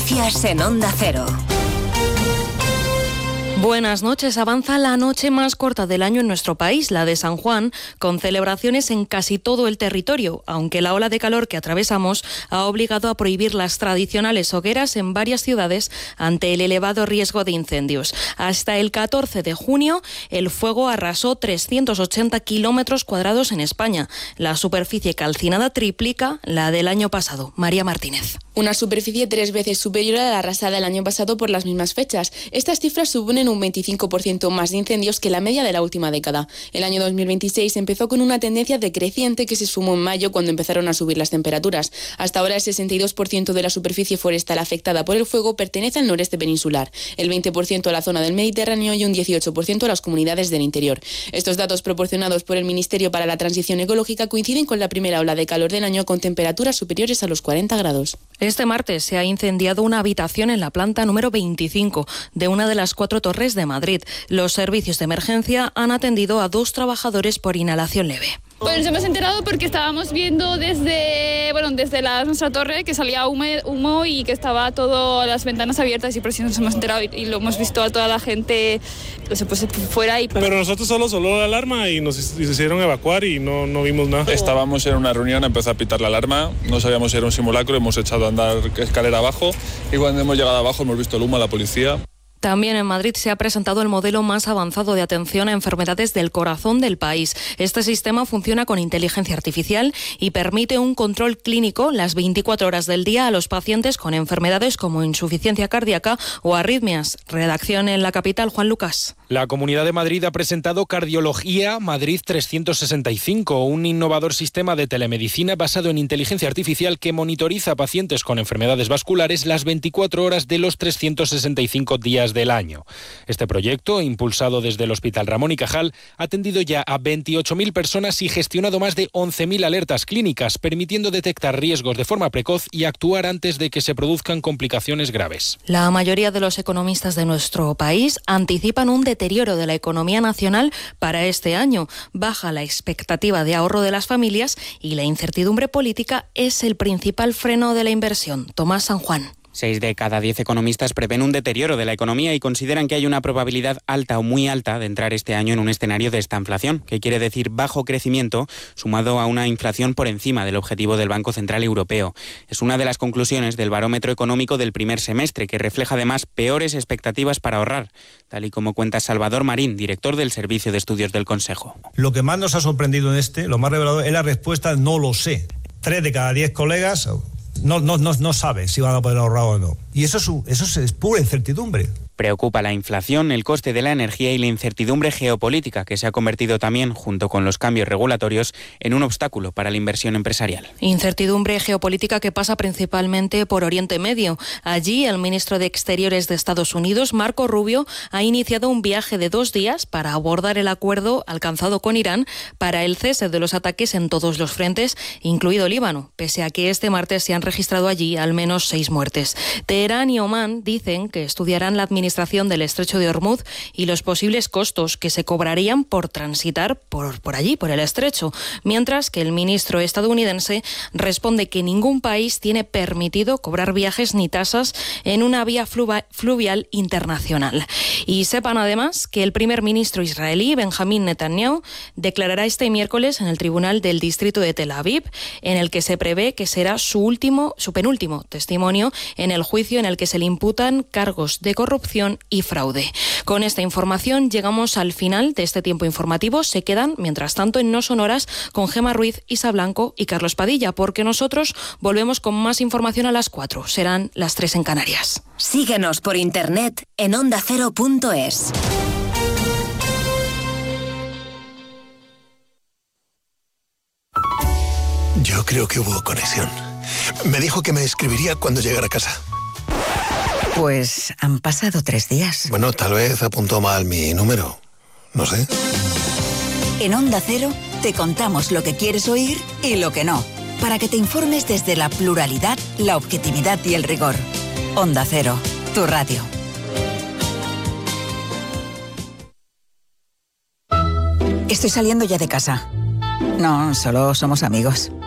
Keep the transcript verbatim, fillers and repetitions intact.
Noticias en Onda Cero. Buenas noches. Avanza la noche más corta del año en nuestro país, la de San Juan, con celebraciones en casi todo el territorio, aunque la ola de calor que atravesamos ha obligado a prohibir las tradicionales hogueras en varias ciudades ante el elevado riesgo de incendios. Hasta el catorce de junio, el fuego arrasó trescientos ochenta kilómetros cuadrados en España. La superficie calcinada triplica la del año pasado. María Martínez. Una superficie tres veces superior a la arrasada el año pasado por las mismas fechas. Estas cifras suponen un veinticinco por ciento más de incendios que la media de la última década. El año dos mil veintiséis empezó con una tendencia decreciente que se sumó en mayo cuando empezaron a subir las temperaturas. Hasta ahora el sesenta y dos por ciento de la superficie forestal afectada por el fuego pertenece al noreste peninsular, el veinte por ciento a la zona del Mediterráneo y un dieciocho por ciento a las comunidades del interior. Estos datos proporcionados por el Ministerio para la Transición Ecológica coinciden con la primera ola de calor del año con temperaturas superiores a los cuarenta grados. Este martes se ha incendiado una habitación en la planta número veinticinco de una de las cuatro torres de Madrid. Los servicios de emergencia han atendido a dos trabajadores por inhalación leve. Pues nos hemos enterado porque estábamos viendo desde bueno desde la, nuestra torre que salía humo, humo y que estaba todas las ventanas abiertas y por eso nos hemos enterado y, y lo hemos visto a toda la gente pues, pues, fuera. Y... Pero nosotros solo sonó la alarma y nos hicieron evacuar y no, no vimos nada. Estábamos en una reunión, empezó a pitar la alarma, no sabíamos si era un simulacro, hemos echado a andar escalera abajo y cuando hemos llegado abajo hemos visto el humo a la policía. También en Madrid se ha presentado el modelo más avanzado de atención a enfermedades del corazón del país. Este sistema funciona con inteligencia artificial y permite un control clínico las veinticuatro horas del día a los pacientes con enfermedades como insuficiencia cardíaca o arritmias. Redacción en la capital, Juan Lucas. La Comunidad de Madrid ha presentado Cardiología Madrid trescientos sesenta y cinco, un innovador sistema de telemedicina basado en inteligencia artificial que monitoriza a pacientes con enfermedades vasculares las veinticuatro horas de los trescientos sesenta y cinco días del año. Este proyecto, impulsado desde el Hospital Ramón y Cajal, ha atendido ya a veintiocho mil personas y gestionado más de once mil alertas clínicas, permitiendo detectar riesgos de forma precoz y actuar antes de que se produzcan complicaciones graves. La mayoría de los economistas de nuestro país anticipan un deterioro de la economía nacional para este año. Baja la expectativa de ahorro de las familias y la incertidumbre política es el principal freno de la inversión. Tomás San Juan. Seis de cada diez economistas prevén un deterioro de la economía y consideran que hay una probabilidad alta o muy alta de entrar este año en un escenario de estanflación, que quiere decir bajo crecimiento, sumado a una inflación por encima del objetivo del Banco Central Europeo. Es una de las conclusiones del barómetro económico del primer semestre, que refleja además peores expectativas para ahorrar, tal y como cuenta Salvador Marín, director del Servicio de Estudios del Consejo. Lo que más nos ha sorprendido en este, lo más revelador, es la respuesta no lo sé. Tres de cada diez colegas No, no, no, no sabe si van a poder ahorrar o no. Y eso es, eso es pura incertidumbre. Preocupa la inflación, el coste de la energía y la incertidumbre geopolítica, que se ha convertido también, junto con los cambios regulatorios, en un obstáculo para la inversión empresarial. Incertidumbre geopolítica que pasa principalmente por Oriente Medio. Allí, el ministro de Exteriores de Estados Unidos, Marco Rubio, ha iniciado un viaje de dos días para abordar el acuerdo alcanzado con Irán para el cese de los ataques en todos los frentes, incluido Líbano, pese a que este martes se han registrado allí al menos seis muertes. Teherán y Omán dicen que estudiarán la administración del estrecho de Hormuz y los posibles costos que se cobrarían por transitar por, por allí, por el estrecho, mientras que el ministro estadounidense responde que ningún país tiene permitido cobrar viajes ni tasas en una vía fluvial internacional. Y sepan además que el primer ministro israelí, Benjamín Netanyahu, declarará este miércoles en el Tribunal del Distrito de Tel Aviv, en el que se prevé que será su último, su penúltimo testimonio en el juicio en el que se le imputan cargos de corrupción y fraude. Con esta información llegamos al final de este tiempo informativo. Se quedan, mientras tanto, en No Sonoras con Gemma Ruiz, Isa Blanco y Carlos Padilla, porque nosotros volvemos con más información a las cuatro. Serán las tres en Canarias. Síguenos por internet en onda cero punto es. Yo creo que hubo conexión. Me dijo que me escribiría cuando llegara a casa. Pues han pasado tres días. Bueno, tal vez apuntó mal mi número. No sé. En Onda Cero te contamos lo que quieres oír y lo que no, para que te informes desde la pluralidad, la objetividad y el rigor. Onda Cero, tu radio. Estoy saliendo ya de casa. No, solo somos amigos.